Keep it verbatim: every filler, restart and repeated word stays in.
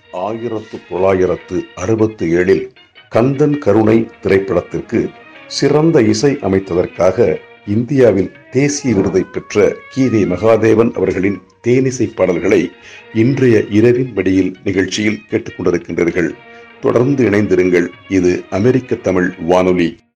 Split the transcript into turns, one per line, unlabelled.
ஆயிரத்து தொள்ளாயிரத்து அறுபத்தி ஏழில் கந்தன் கருணை திரைப்படத்திற்கு சிறந்த இசை அமைத்ததற்காக இந்தியாவில் தேசிய விருதை பெற்ற கீதை மகாதேவன் அவர்களின் தேனிசை பாடல்களை இன்றைய இரவின் மடியில் நிகழ்ச்சியில் கேட்டுக்கொண்டிருக்கின்றீர்கள். தொடர்ந்து இணைந்திருங்கள். இது அமெரிக்க தமிழ் வானொலி.